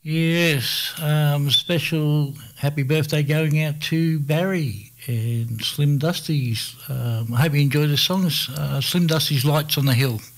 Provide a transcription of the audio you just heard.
Yes, special happy birthday going out to Barry and Slim Dusty's. I hope you enjoy the songs. Slim Dusty's Lights on the Hill.